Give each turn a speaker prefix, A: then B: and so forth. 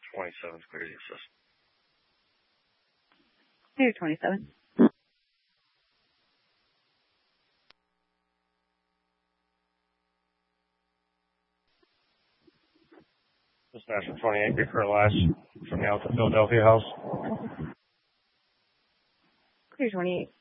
A: 27 is clear to assist.
B: Clear 27.
A: Dispatcher 28, refer last from the Alta Philadelphia house.
B: Clear 28.